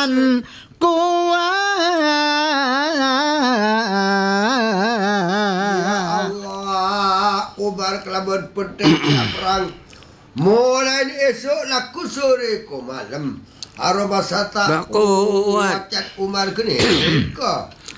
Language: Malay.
lawan kuat. Ya Allah, ubar kelaban petik perang. Mulai esok laku sore ko malam. Aroma sata Kuat. Wacat Umar kini. Ka.